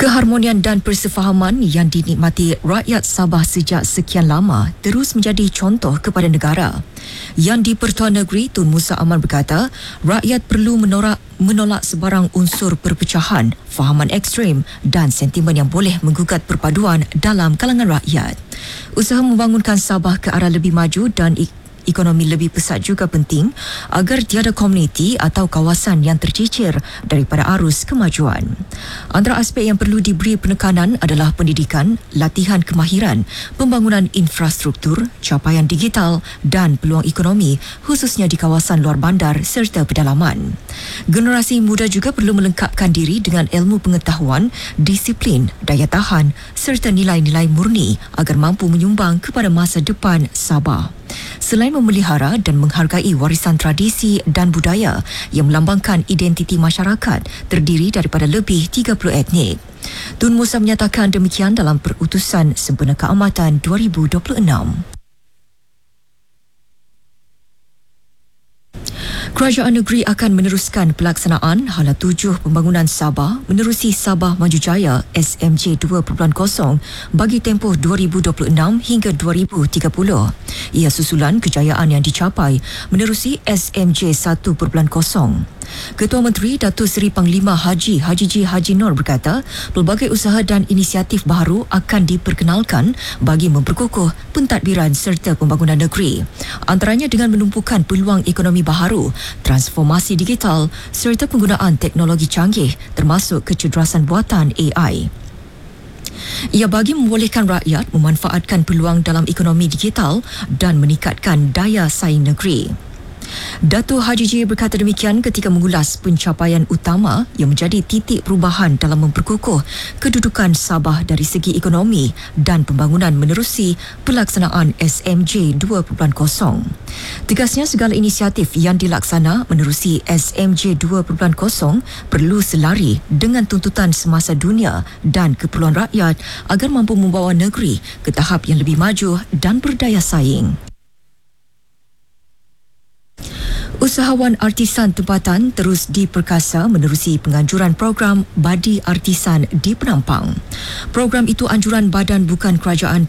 Keharmonian dan persefahaman yang dinikmati rakyat Sabah sejak sekian lama terus menjadi contoh kepada negara. Yang di-Pertuan Negeri Tun Musa Aman berkata, rakyat perlu menolak sebarang unsur perpecahan, fahaman ekstrim dan sentimen yang boleh menggugat perpaduan dalam kalangan rakyat. Usaha membangunkan Sabah ke arah lebih maju dan ekonomi lebih pesat juga penting agar tiada komuniti atau kawasan yang tercicir daripada arus kemajuan. Antara aspek yang perlu diberi penekanan adalah pendidikan, latihan kemahiran, pembangunan infrastruktur, capaian digital dan peluang ekonomi khususnya di kawasan luar bandar serta pedalaman. Generasi muda juga perlu melengkapkan diri dengan ilmu pengetahuan, disiplin, daya tahan serta nilai-nilai murni agar mampu menyumbang kepada masa depan Sabah. Selain memelihara dan menghargai warisan tradisi dan budaya yang melambangkan identiti masyarakat terdiri daripada lebih 30 etnik. Tun Musa menyatakan demikian dalam perutusan sempena keamatan 2026. Kerajaan negeri akan meneruskan pelaksanaan Hala 7 Pembangunan Sabah menerusi Sabah Maju Jaya SMJ 2.0 bagi tempoh 2026 hingga 2030. Ia susulan kejayaan yang dicapai menerusi SMJ 1.0. Ketua Menteri Datuk Seri Panglima Haji G. Haji Nur berkata, pelbagai usaha dan inisiatif baharu akan diperkenalkan bagi memperkukuh pentadbiran serta pembangunan negeri. Antaranya dengan menumpukan peluang ekonomi baharu, transformasi digital serta penggunaan teknologi canggih termasuk kecerdasan buatan AI. Ia bagi membolehkan rakyat memanfaatkan peluang dalam ekonomi digital dan meningkatkan daya saing negeri. Datuk Haji G berkata demikian ketika mengulas pencapaian utama yang menjadi titik perubahan dalam memperkukuh kedudukan Sabah dari segi ekonomi dan pembangunan menerusi pelaksanaan SMJ 2.0. Tegasnya segala inisiatif yang dilaksana menerusi SMJ 2.0 perlu selari dengan tuntutan semasa dunia dan keperluan rakyat agar mampu membawa negeri ke tahap yang lebih maju dan berdaya saing. Usahawan artisan tempatan terus diperkasa menerusi penganjuran program Badi Artisan di Penampang. Program itu anjuran Badan Bukan Kerajaan